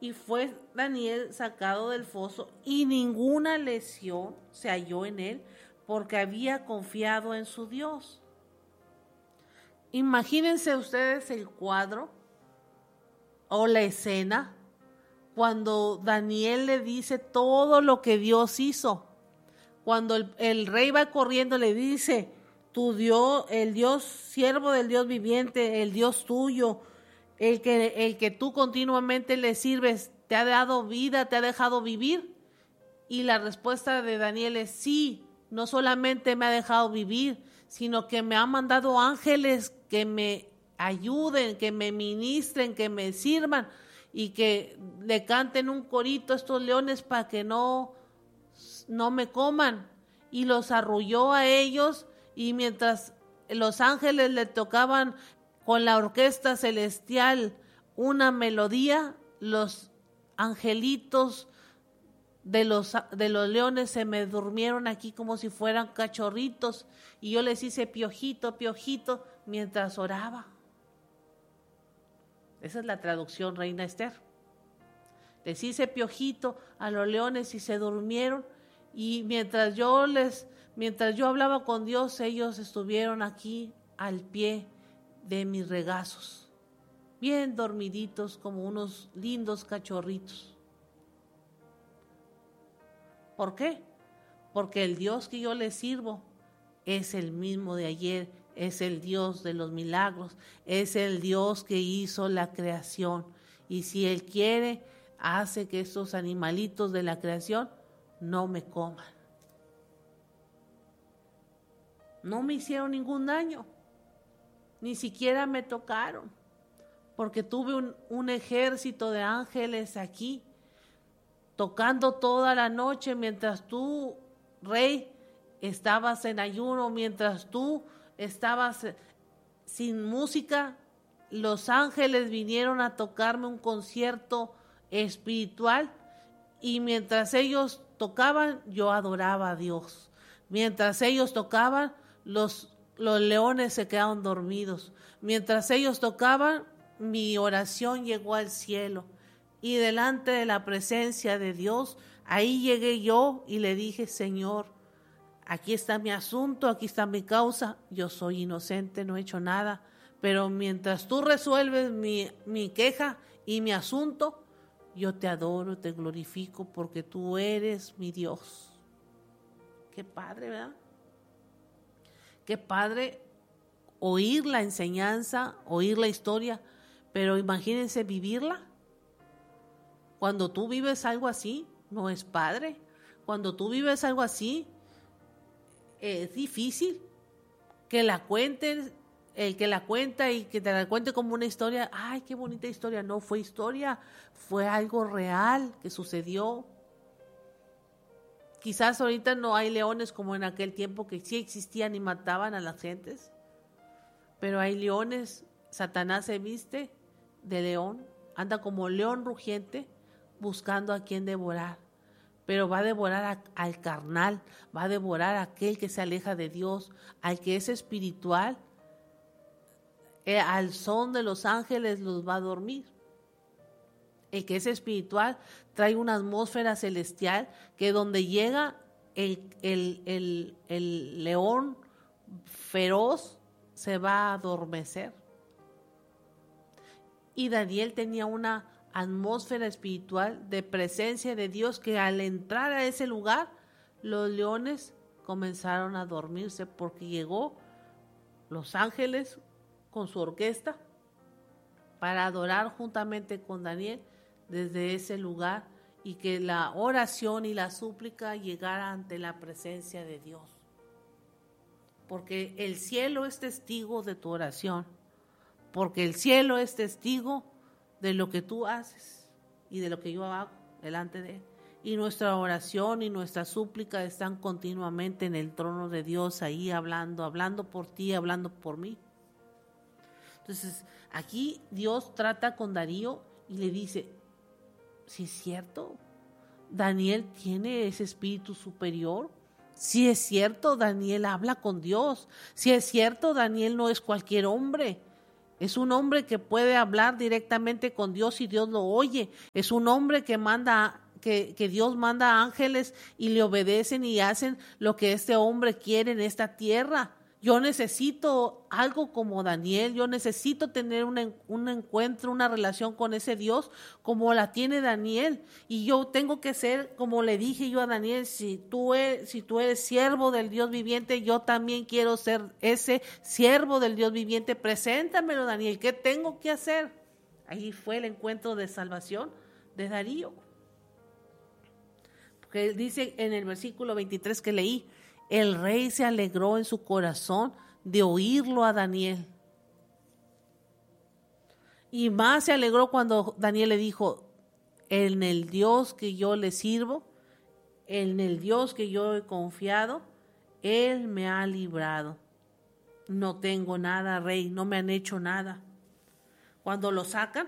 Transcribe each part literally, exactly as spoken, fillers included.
Y fue Daniel sacado del foso y ninguna lesión se halló en él porque había confiado en su Dios. Imagínense ustedes el cuadro o la escena cuando Daniel le dice todo lo que Dios hizo. Cuando el, el rey va corriendo le dice, tu Dios, el Dios, siervo del Dios viviente, el Dios tuyo, el que, el que tú continuamente le sirves, te ha dado vida, te ha dejado vivir. Y la respuesta de Daniel es sí, no solamente me ha dejado vivir, sino que me ha mandado ángeles que me ayuden, que me ministren, que me sirvan y que le canten un corito a estos leones para que no, no me coman. Y los arrulló a ellos, y mientras los ángeles le tocaban con la orquesta celestial una melodía, los angelitos de los, de los leones se me durmieron aquí como si fueran cachorritos, y yo les hice piojito, piojito, mientras oraba. Esa es la traducción Reina Esther. Les hice piojito a los leones y se durmieron, y mientras yo les, mientras yo hablaba con Dios, ellos estuvieron aquí al pie de mis regazos, bien dormiditos como unos lindos cachorritos. ¿Por qué? Porque el Dios que yo les sirvo es el mismo de ayer, es el Dios de los milagros, es el Dios que hizo la creación. Y si Él quiere, hace que estos animalitos de la creación no me coman. No me hicieron ningún daño, ni siquiera me tocaron, porque tuve un, un ejército de ángeles aquí, tocando toda la noche mientras tú, rey, estabas en ayuno, mientras tú estabas sin música. Los ángeles vinieron a tocarme un concierto espiritual, y mientras ellos tocaban, yo adoraba a Dios. Mientras ellos tocaban, los, los leones se quedaron dormidos. Mientras ellos tocaban, mi oración llegó al cielo. Y delante de la presencia de Dios, ahí llegué yo y le dije, Señor, aquí está mi asunto, aquí está mi causa, yo soy inocente, no he hecho nada, pero mientras tú resuelves mi, mi queja y mi asunto, yo te adoro, te glorifico, porque tú eres mi Dios. Qué padre, ¿verdad? Qué padre oír la enseñanza, oír la historia, pero imagínense vivirla. Cuando tú vives algo así, no es padre. Cuando tú vives algo así, es difícil que la cuenten, el que la cuenta y que te la cuente como una historia. Ay, qué bonita historia. No fue historia, fue algo real que sucedió. Quizás ahorita no hay leones como en aquel tiempo, que sí existían y mataban a las gentes, pero hay leones. Satanás se viste de león, anda como león rugiente buscando a quien devorar, pero va a devorar a, al carnal, va a devorar a aquel que se aleja de Dios, al que es espiritual. Eh, al son de los ángeles los va a dormir. El que es espiritual trae una atmósfera celestial que donde llega el, el, el, el león feroz se va a adormecer. Y Daniel tenía una atmósfera espiritual de presencia de Dios, que al entrar a ese lugar, los leones comenzaron a dormirse, porque llegó los ángeles con su orquesta para adorar juntamente con Daniel desde ese lugar, y que la oración y la súplica llegara ante la presencia de Dios. Porque el cielo es testigo de tu oración, porque el cielo es testigo de lo que tú haces y de lo que yo hago delante de Él. Y nuestra oración y nuestra súplica están continuamente en el trono de Dios, ahí hablando, hablando por ti, hablando por mí. Entonces, aquí Dios trata con Darío y le dice, si es cierto, Daniel tiene ese espíritu superior. Si es cierto, Daniel habla con Dios. Si es cierto, Daniel no es cualquier hombre. Es un hombre que puede hablar directamente con Dios y Dios lo oye. Es un hombre que manda, que, que Dios manda ángeles y le obedecen y hacen lo que este hombre quiere en esta tierra. Yo necesito algo como Daniel, yo necesito tener un, un encuentro, una relación con ese Dios como la tiene Daniel. Y yo tengo que ser, como le dije yo a Daniel, si tú eres, si tú eres siervo del Dios viviente, yo también quiero ser ese siervo del Dios viviente. Preséntamelo, Daniel, ¿qué tengo que hacer? Ahí fue el encuentro de salvación de Darío. Porque dice en el versículo veintitrés que leí, el rey se alegró en su corazón de oírlo a Daniel. Y más se alegró cuando Daniel le dijo, en el Dios que yo le sirvo, en el Dios que yo he confiado, Él me ha librado. No tengo nada, rey, no me han hecho nada. Cuando lo sacan,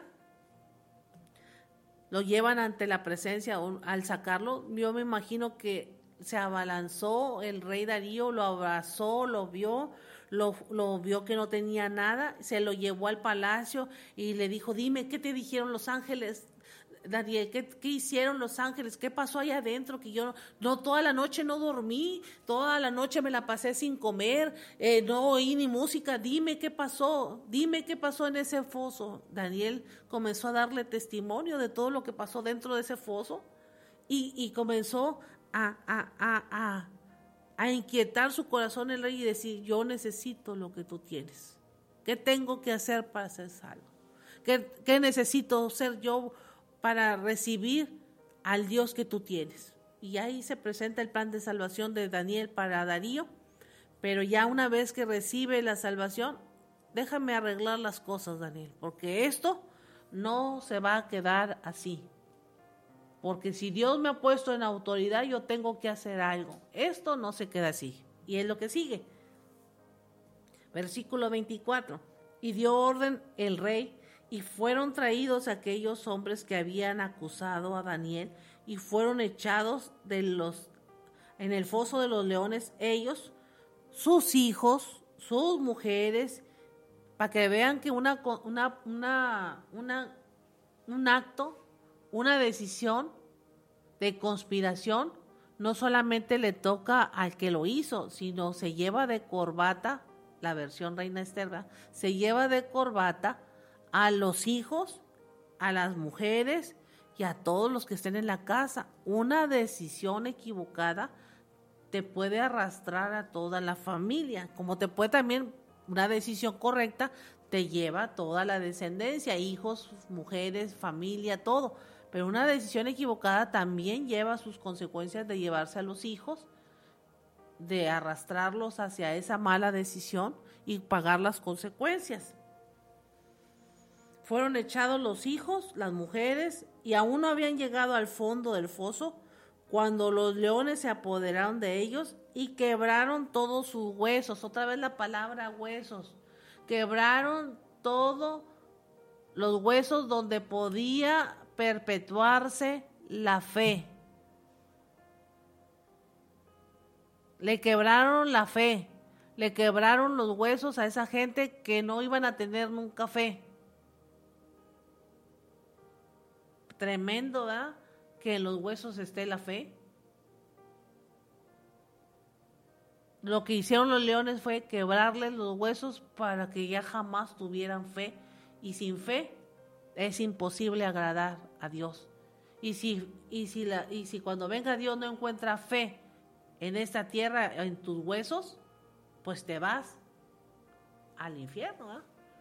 lo llevan ante la presencia, al sacarlo, yo me imagino que se abalanzó el rey Darío, lo abrazó, lo vio, lo, lo vio que no tenía nada, se lo llevó al palacio y le dijo, dime, ¿qué te dijeron los ángeles? Daniel, ¿qué, ¿qué hicieron los ángeles? ¿Qué pasó allá adentro? Que yo no, no toda la noche no dormí, toda la noche me la pasé sin comer, eh, no oí ni música, dime qué pasó, dime qué pasó en ese foso. Daniel comenzó a darle testimonio de todo lo que pasó dentro de ese foso y, y comenzó a, a, a, a, a inquietar su corazón el rey y decir, yo necesito lo que tú tienes. ¿Qué tengo que hacer para ser salvo? ¿Qué, qué necesito ser yo para recibir al Dios que tú tienes? Y ahí se presenta el plan de salvación de Daniel para Darío, pero ya una vez que recibe la salvación, déjame arreglar las cosas, Daniel, porque esto no se va a quedar así. Porque si Dios me ha puesto en autoridad, yo tengo que hacer algo. Esto no se queda así. Y es lo que sigue. Versículo veinticuatro. Y dio orden el rey, y fueron traídos aquellos hombres que habían acusado a Daniel, y fueron echados de los, en el foso de los leones, ellos, sus hijos, sus mujeres, para que vean que una, una, una, una, un acto, una decisión de conspiración no solamente le toca al que lo hizo, sino se lleva de corbata, la versión Reina Esther, ¿verdad? Se lleva de corbata a los hijos, a las mujeres y a todos los que estén en la casa. Una decisión equivocada te puede arrastrar a toda la familia, como te puede también una decisión correcta te lleva a toda la descendencia, hijos, mujeres, familia, todo. Pero una decisión equivocada también lleva sus consecuencias de llevarse a los hijos, de arrastrarlos hacia esa mala decisión y pagar las consecuencias. Fueron echados los hijos, las mujeres, y aún no habían llegado al fondo del foso cuando los leones se apoderaron de ellos y quebraron todos sus huesos. Otra vez la palabra huesos. Quebraron todos los huesos donde podía perpetuarse la fe. Le quebraron la fe, le quebraron los huesos a esa gente que no iban a tener nunca fe. Tremendo, ¿verdad? Que en los huesos esté la fe. Lo que hicieron los leones fue quebrarles los huesos para que ya jamás tuvieran fe, y sin fe es imposible agradar a Dios. Y si, y si, la, y si cuando venga Dios no encuentra fe en esta tierra, en tus huesos, pues te vas al infierno, ¿eh?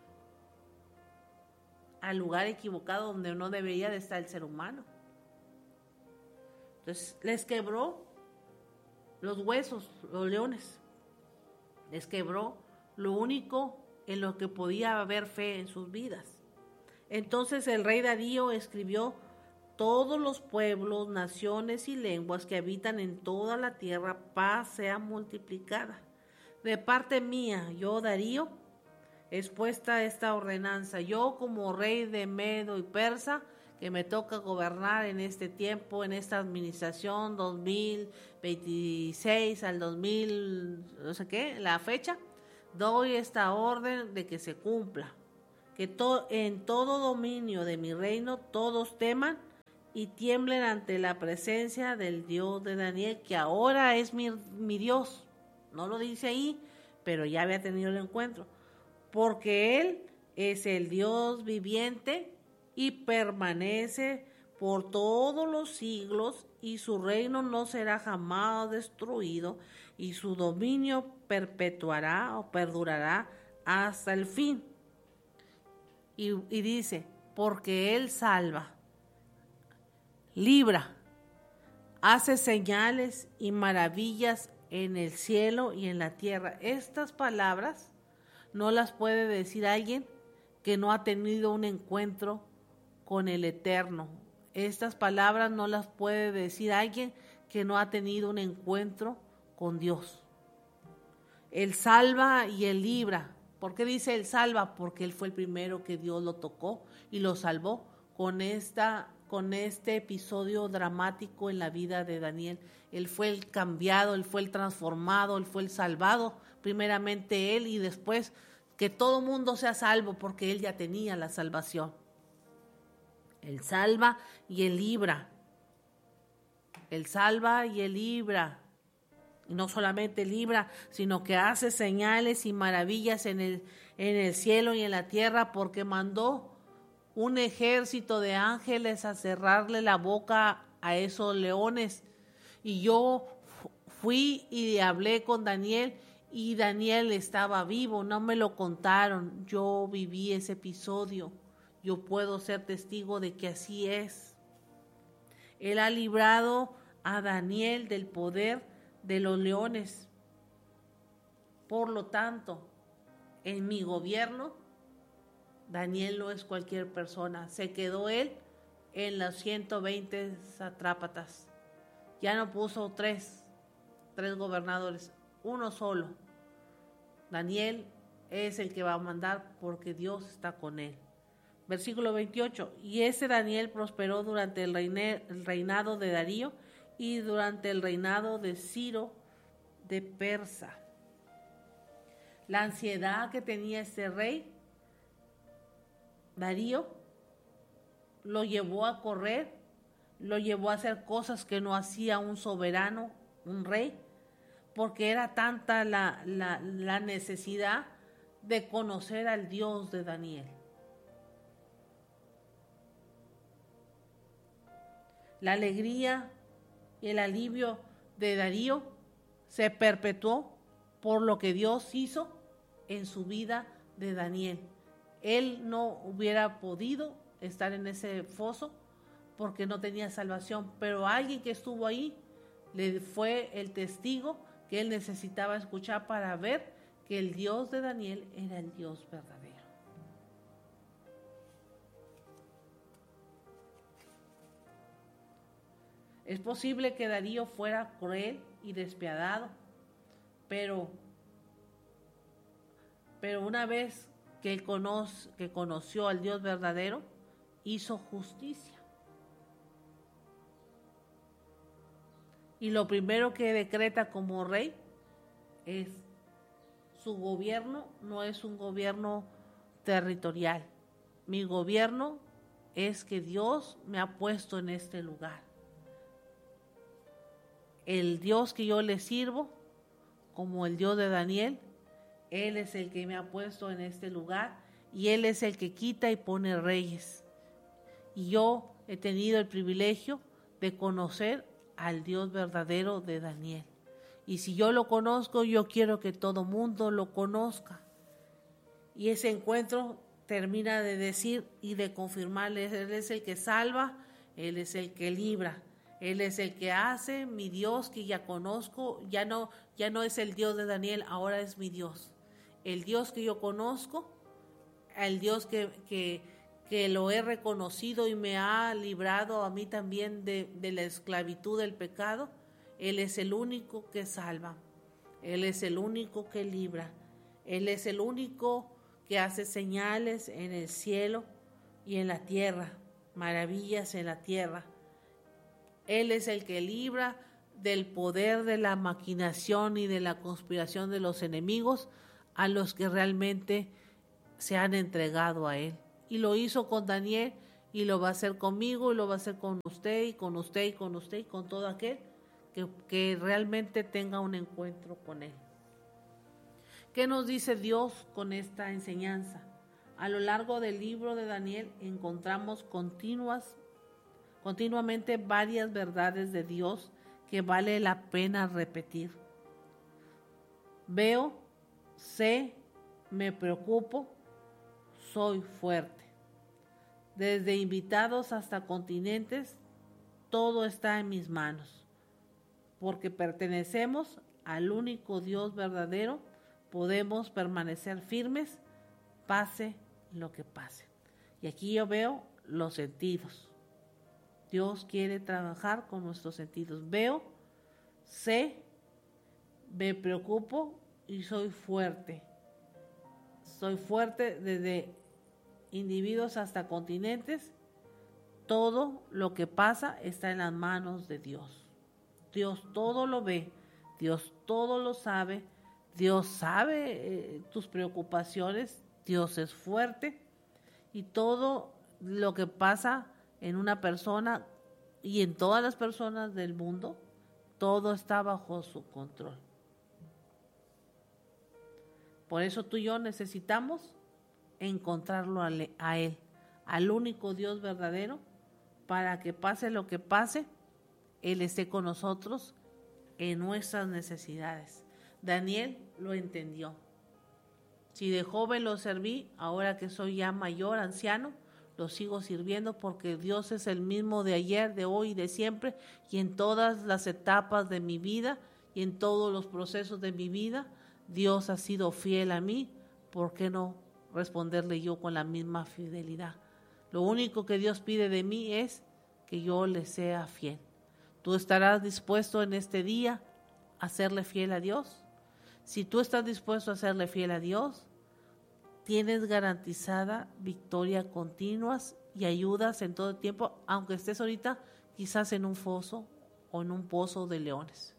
Al lugar equivocado donde no debería de estar el ser humano. Entonces les quebró los huesos, los leones. Les quebró lo único en lo que podía haber fe en sus vidas. Entonces el rey Darío escribió: todos los pueblos, naciones y lenguas que habitan en toda la tierra, paz sea multiplicada. De parte mía, yo Darío, es puesta esta ordenanza. Yo, como rey de Medo y Persa, que me toca gobernar en este tiempo, en esta administración dos mil veintiséis al dos mil, no sé qué, la fecha, doy esta orden de que se cumpla. que to- en todo dominio de mi reino todos teman y tiemblen ante la presencia del Dios de Daniel, que ahora es mi, mi Dios. No lo dice ahí, pero ya había tenido el encuentro. Porque Él es el Dios viviente y permanece por todos los siglos, y su reino no será jamás destruido, y su dominio perpetuará o perdurará hasta el fin. Y, y dice, porque Él salva, libra, hace señales y maravillas en el cielo y en la tierra. Estas palabras no las puede decir alguien que no ha tenido un encuentro con el Eterno. Estas palabras no las puede decir alguien que no ha tenido un encuentro con Dios. Él salva y Él libra. ¿Por qué dice Él salva? Porque Él fue el primero que Dios lo tocó y lo salvó con, esta, con este episodio dramático en la vida de Daniel. Él fue el cambiado, Él fue el transformado, Él fue el salvado. Primeramente Él y después que todo mundo sea salvo, porque Él ya tenía la salvación. Él salva y Él libra. Él salva y Él libra. Y no solamente libra, sino que hace señales y maravillas en el, en el cielo y en la tierra, porque mandó un ejército de ángeles a cerrarle la boca a esos leones. Y yo fui y hablé con Daniel, y Daniel estaba vivo, no me lo contaron, yo viví ese episodio. Yo puedo ser testigo de que así es. Él ha librado a Daniel del poder de los leones. Por lo tanto, en mi gobierno, Daniel no es cualquier persona. Se quedó él en los ciento veinte satrápatas. Ya no puso tres, tres gobernadores, uno solo. Daniel es el que va a mandar porque Dios está con él. Versículo veintiocho, y ese Daniel prosperó durante el, reine, el reinado de Darío y durante el reinado de Ciro de Persa. La ansiedad que tenía este rey, Darío, lo llevó a correr, lo llevó a hacer cosas que no hacía un soberano, un rey, porque era tanta la, la, la necesidad de conocer al Dios de Daniel. La alegría y el alivio de Darío se perpetuó por lo que Dios hizo en su vida de Daniel. Él no hubiera podido estar en ese foso porque no tenía salvación, pero alguien que estuvo ahí le fue el testigo que él necesitaba escuchar para ver que el Dios de Daniel era el Dios verdadero. Es posible que Darío fuera cruel y despiadado, pero, pero una vez que, él conoce, que conoció al Dios verdadero, hizo justicia. Y lo primero que decreta como rey es su gobierno no es un gobierno territorial. Mi gobierno es que Dios me ha puesto en este lugar. El Dios que yo le sirvo, como el Dios de Daniel, Él es el que me ha puesto en este lugar y Él es el que quita y pone reyes. Y yo he tenido el privilegio de conocer al Dios verdadero de Daniel. Y si yo lo conozco, yo quiero que todo mundo lo conozca. Y ese encuentro termina de decir y de confirmarle, Él es el que salva, Él es el que libra. Él es el que hace, mi Dios que ya conozco, ya no, ya no es el Dios de Daniel, ahora es mi Dios. El Dios que yo conozco, el Dios que, que, que lo he reconocido y me ha librado a mí también de, de la esclavitud del pecado, Él es el único que salva, Él es el único que libra, Él es el único que hace señales en el cielo y en la tierra, maravillas en la tierra. Él es el que libra del poder de la maquinación y de la conspiración de los enemigos a los que realmente se han entregado a Él. Y lo hizo con Daniel y lo va a hacer conmigo y lo va a hacer con usted y con usted y con usted y con todo aquel que, que realmente tenga un encuentro con Él. ¿Qué nos dice Dios con esta enseñanza? A lo largo del libro de Daniel encontramos continuas, continuamente varias verdades de Dios que vale la pena repetir. Veo, sé, me preocupo, soy fuerte. Desde invitados hasta continentes, todo está en mis manos. Porque pertenecemos al único Dios verdadero, podemos permanecer firmes, pase lo que pase. Y aquí yo veo los sentidos. Dios quiere trabajar con nuestros sentidos. Veo, sé, me preocupo y soy fuerte. Soy fuerte desde individuos hasta continentes. Todo lo que pasa está en las manos de Dios. Dios todo lo ve, Dios todo lo sabe, Dios sabe eh, tus preocupaciones, Dios es fuerte y todo lo que pasa en una persona y en todas las personas del mundo, todo está bajo su control. Por eso tú y yo necesitamos encontrarlo a Él, al único Dios verdadero, para que pase lo que pase, Él esté con nosotros en nuestras necesidades. Daniel lo entendió. Si de joven lo serví, ahora que soy ya mayor, anciano, lo sigo sirviendo porque Dios es el mismo de ayer, de hoy y de siempre, y en todas las etapas de mi vida y en todos los procesos de mi vida, Dios ha sido fiel a mí. ¿Por qué no responderle yo con la misma fidelidad? Lo único que Dios pide de mí es que yo le sea fiel. ¿Tú estarás dispuesto en este día a serle fiel a Dios? Si tú estás dispuesto a serle fiel a Dios, tienes garantizada victoria continuas y ayudas en todo el tiempo, aunque estés ahorita quizás en un foso o en un pozo de leones.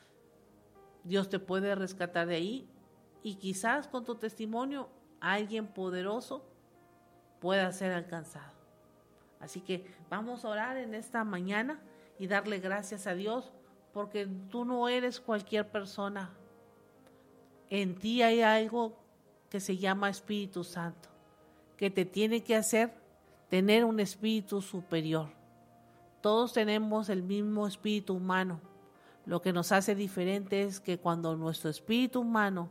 Dios te puede rescatar de ahí y quizás con tu testimonio alguien poderoso pueda ser alcanzado. Así que vamos a orar en esta mañana y darle gracias a Dios porque tú no eres cualquier persona. En ti hay algo que se llama Espíritu Santo, que te tiene que hacer tener un espíritu superior. Todos tenemos el mismo espíritu humano. Lo que nos hace diferente es que cuando nuestro espíritu humano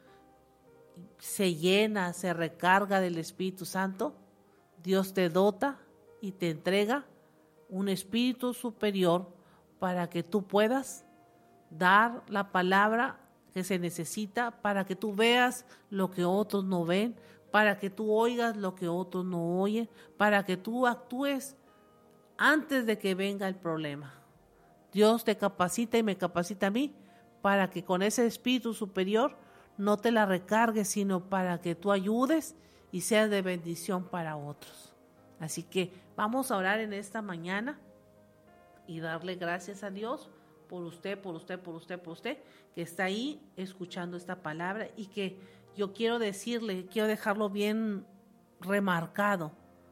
se llena, se recarga del Espíritu Santo, Dios te dota y te entrega un espíritu superior para que tú puedas dar la palabra que se necesita, para que tú veas lo que otros no ven, para que tú oigas lo que otros no oyen, para que tú actúes antes de que venga el problema. Dios te capacita y me capacita a mí para que con ese espíritu superior no te la recargues, sino para que tú ayudes y seas de bendición para otros. Así que vamos a orar en esta mañana y darle gracias a Dios por usted, por usted, por usted, por usted, que está ahí escuchando esta palabra y que yo quiero decirle, quiero dejarlo bien remarcado.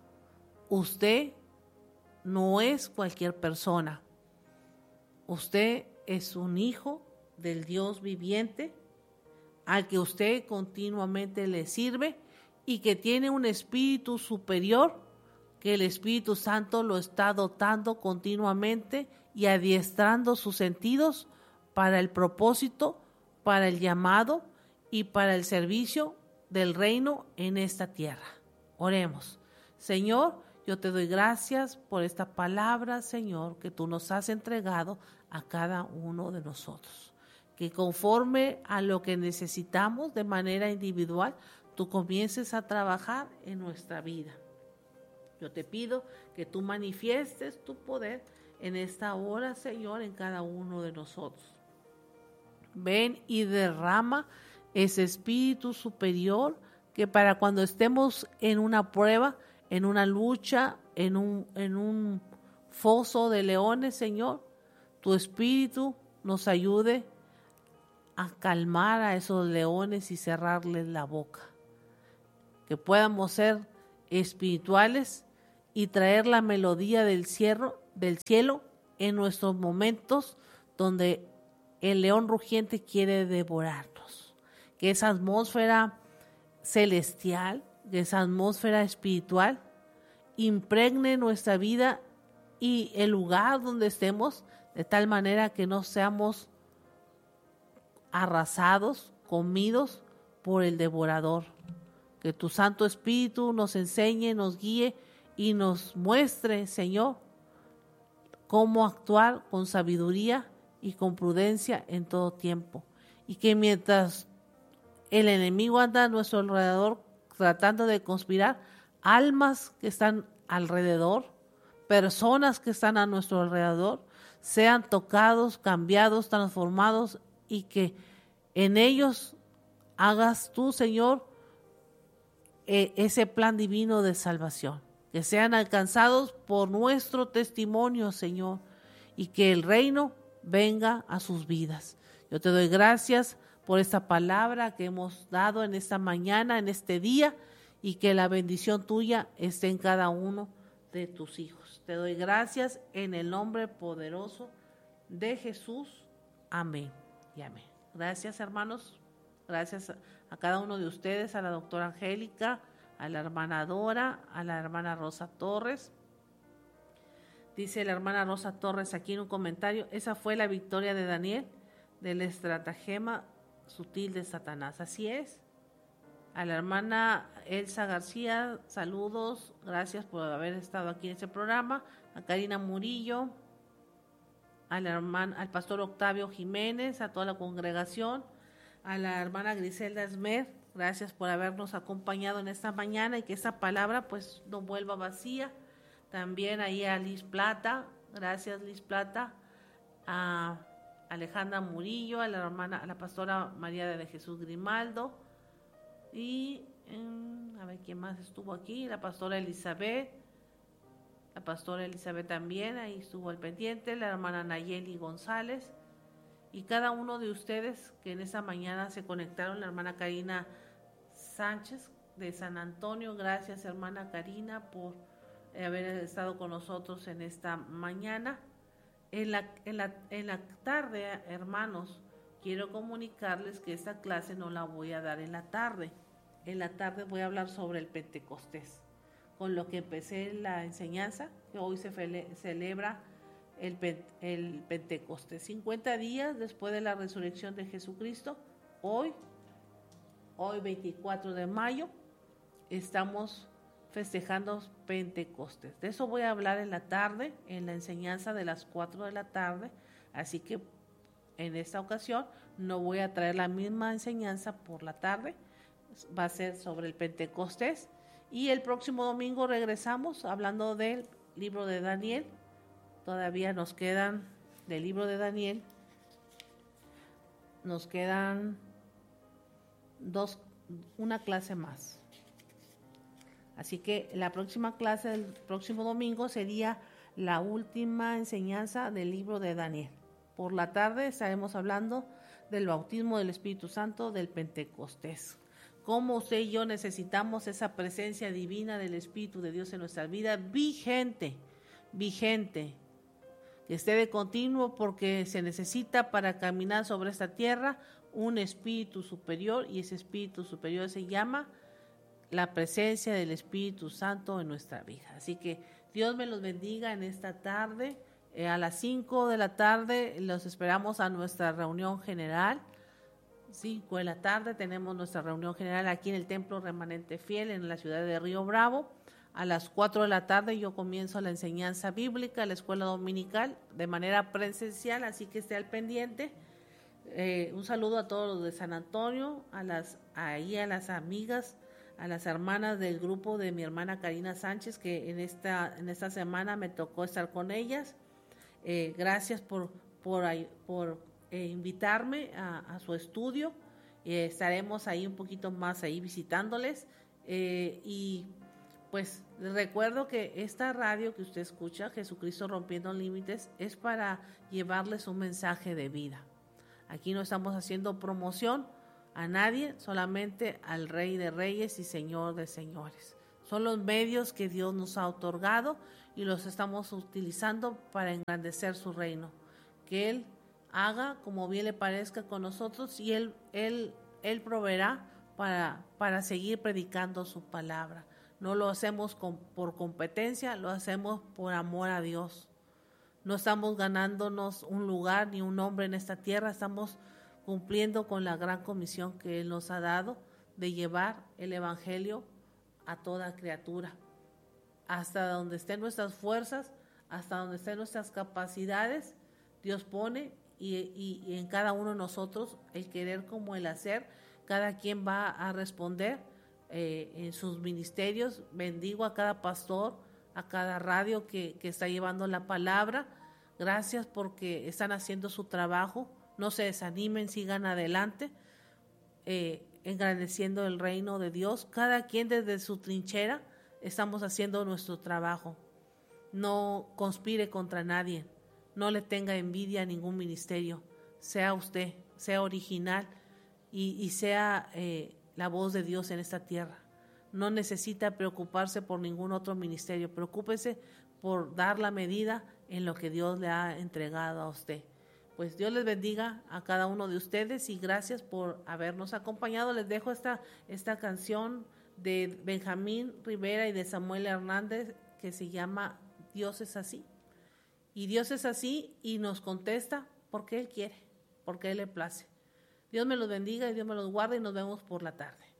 Usted no es cualquier persona. Usted es un hijo del Dios viviente al que usted continuamente le sirve y que tiene un espíritu superior que el Espíritu Santo lo está dotando continuamente y adiestrando sus sentidos para el propósito, para el llamado y para el servicio del reino en esta tierra. Oremos. Señor, yo te doy gracias por esta palabra, Señor, que tú nos has entregado a cada uno de nosotros. Que conforme a lo que necesitamos de manera individual, tú comiences a trabajar en nuestra vida. Yo te pido que tú manifiestes tu poder en esta hora, Señor, en cada uno de nosotros. Ven y derrama ese espíritu superior que para cuando estemos en una prueba, en una lucha, en un, en un foso de leones, Señor, tu espíritu nos ayude a calmar a esos leones y cerrarles la boca. que podamos ser espirituales y traer la melodía del cielo, del cielo en nuestros momentos donde el león rugiente quiere devorarnos. Que esa atmósfera celestial, que esa atmósfera espiritual impregne nuestra vida y el lugar donde estemos, de tal manera que no seamos arrasados, comidos por el devorador. Que tu Santo Espíritu nos enseñe, nos guíe y nos muestre, Señor, cómo actuar con sabiduría y con prudencia en todo tiempo. Y que mientras el enemigo anda a nuestro alrededor tratando de conspirar, almas que están alrededor, personas que están a nuestro alrededor, sean tocados, cambiados, transformados, y que en ellos hagas tú, Señor, eh, ese plan divino de salvación. Que sean alcanzados por nuestro testimonio, Señor, y que el reino venga a sus vidas. Yo te doy gracias por esta palabra que hemos dado en esta mañana, en este día, y que la bendición tuya esté en cada uno de tus hijos. Te doy gracias en el nombre poderoso de Jesús. Amén y amén. Gracias, hermanos. Gracias a cada uno de ustedes, a la doctora Angélica, a la hermana Dora, a la hermana Rosa Torres. Dice la hermana Rosa Torres aquí en un comentario: esa fue la victoria de Daniel del estratagema sutil de Satanás. Así es. A la hermana Elsa García, saludos, gracias por haber estado aquí en este programa. A Karina Murillo, a la hermana, al pastor Octavio Jiménez, a toda la congregación, a la hermana Griselda Esmer, gracias por habernos acompañado en esta mañana y que esta palabra pues no vuelva vacía. También ahí a Liz Plata, gracias Liz Plata, a Alejandra Murillo, a la hermana, a la pastora María de Jesús Grimaldo, y eh, a ver quién más estuvo aquí, la pastora Elizabeth, la pastora Elizabeth también, ahí estuvo al pendiente, la hermana Nayeli González, y cada uno de ustedes que en esa mañana se conectaron, la hermana Karina Sánchez de San Antonio, gracias hermana Karina por haber estado con nosotros en esta mañana. En la, en la, en la tarde, hermanos, quiero comunicarles que esta clase no la voy a dar en la tarde. En la tarde voy a hablar sobre el Pentecostés, con lo que empecé la enseñanza, que hoy se fele, celebra el, el Pentecostés. cincuenta días después de la resurrección de Jesucristo, hoy, hoy veinticuatro de mayo, estamos festejando Pentecostés. De eso voy a hablar en la tarde, en la enseñanza de las cuatro de la tarde, así que en esta ocasión no voy a traer la misma enseñanza por la tarde, va a ser sobre el Pentecostés, y el próximo domingo regresamos hablando del libro de Daniel. Todavía nos quedan del libro de Daniel, nos quedan dos, una clase más. Así que la próxima clase del próximo domingo sería la última enseñanza del libro de Daniel. Por la tarde estaremos hablando del bautismo del Espíritu Santo, del Pentecostés. Cómo usted y yo necesitamos esa presencia divina del Espíritu de Dios en nuestra vida, vigente, vigente, que esté de continuo, porque se necesita para caminar sobre esta tierra un espíritu superior, y ese espíritu superior se llama la presencia del Espíritu Santo en nuestra vida. Así que Dios me los bendiga en esta tarde. Eh, a las cinco de la tarde los esperamos a nuestra reunión general. cinco de la tarde tenemos nuestra reunión general aquí en el Templo Remanente Fiel en la ciudad de Río Bravo. A las cuatro de la tarde yo comienzo la enseñanza bíblica, la escuela dominical, de manera presencial, así que esté al pendiente. Eh, un saludo a todos los de San Antonio, a las, ahí a las amigas, a las hermanas del grupo de mi hermana Karina Sánchez, que en esta, en esta semana me tocó estar con ellas. Eh, gracias por, por, por eh, invitarme a, a su estudio. Eh, estaremos ahí un poquito más ahí visitándoles. Eh, y pues les recuerdo que esta radio que usted escucha, Jesucristo Rompiendo Límites, es para llevarles un mensaje de vida. Aquí no estamos haciendo promoción a nadie, solamente al Rey de Reyes y Señor de Señores. Son los medios que Dios nos ha otorgado y los estamos utilizando para engrandecer su reino. Que Él haga como bien le parezca con nosotros y Él, él, él proveerá para, para seguir predicando su palabra. No lo hacemos con, por competencia, lo hacemos por amor a Dios. No estamos ganándonos un lugar ni un nombre en esta tierra, estamos cumpliendo con la gran comisión que Él nos ha dado de llevar el Evangelio a toda criatura. Hasta donde estén nuestras fuerzas, hasta donde estén nuestras capacidades, Dios pone y, y, y en cada uno de nosotros el querer como el hacer. Cada quien va a responder eh, en sus ministerios. Bendigo a cada pastor, a cada radio que, que está llevando la palabra. Gracias porque están haciendo su trabajo. No se desanimen, sigan adelante, eh, engrandeciendo el reino de Dios. Cada quien desde su trinchera estamos haciendo nuestro trabajo. No conspire contra nadie, no le tenga envidia a ningún ministerio. Sea usted, sea original y, y sea eh, la voz de Dios en esta tierra. No necesita preocuparse por ningún otro ministerio. Preocúpese por dar la medida en lo que Dios le ha entregado a usted. Pues Dios les bendiga a cada uno de ustedes y gracias por habernos acompañado. Les dejo esta, esta canción de Benjamín Rivera y de Samuel Hernández que se llama Dios es así. Y Dios es así y nos contesta porque Él quiere, porque Él le place. Dios me los bendiga y Dios me los guarde y nos vemos por la tarde.